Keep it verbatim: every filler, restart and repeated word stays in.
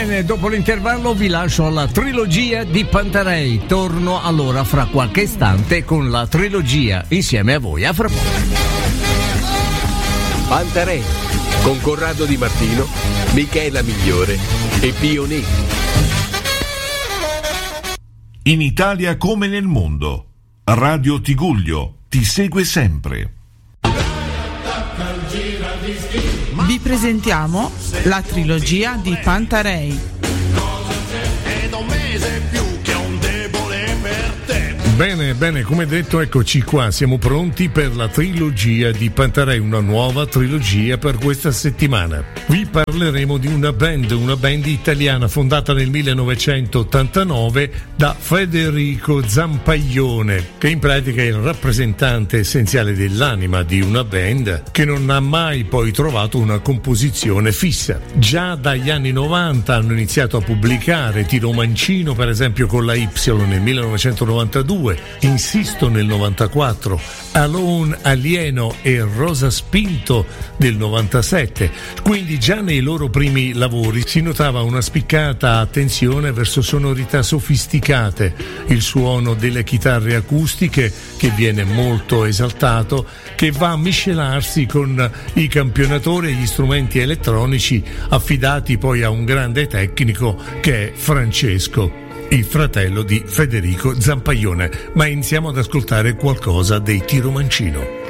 Bene, dopo l'intervallo vi lascio alla trilogia di Pantarei. Torno allora fra qualche istante con la trilogia insieme a voi. A fra poco. Pantarei con Corrado Di Martino, Michela Migliore e Pio Negri. In Italia come nel mondo, Radio Tigullio ti segue sempre. Vi presentiamo la trilogia di Pantarei. Bene, bene, come detto, eccoci qua, siamo pronti per la trilogia di Pantarei, una nuova trilogia per questa settimana. Vi parleremo di una band, una band italiana fondata nel millenovecentottantanove da Federico Zampaglione, che in pratica è il rappresentante essenziale dell'anima di una band che non ha mai poi trovato una composizione fissa. Già dagli anni novanta hanno iniziato a pubblicare Tiro Mancino, per esempio, con la Y nel millenovecentonovantadue, Insisto nel novantaquattro, Alone, Alieno e Rosa Spinto del novantasette. Quindi già nei loro primi lavori si notava una spiccata attenzione verso sonorità sofisticate, il suono delle chitarre acustiche che viene molto esaltato, che va a miscelarsi con i campionatori e gli strumenti elettronici affidati poi a un grande tecnico che è Francesco, il fratello di Federico Zampaglione. Ma iniziamo ad ascoltare qualcosa dei Tiro Mancino.